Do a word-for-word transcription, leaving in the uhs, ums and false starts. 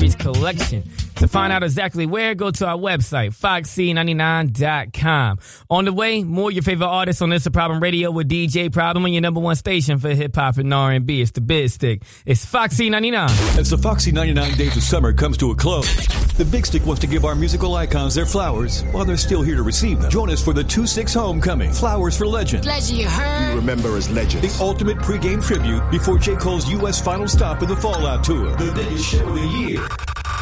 series collection. To find out exactly where, go to our website, foxy ninety-nine dot com. On the way, more of your favorite artists on It's a Problem Radio with D J Problem on your number one station for hip-hop and R and B. It's the Big Stick. It's Foxy ninety-nine. As the Foxy ninety-nine Days of Summer comes to a close, the Big Stick wants to give our musical icons their flowers while they're still here to receive them. Join us for the two six Homecoming, Flowers for Legend. Legend, you heard? We remember as legends. The ultimate pregame tribute before J. Cole's U S final stop in the Fallout Tour. The biggest show of the year.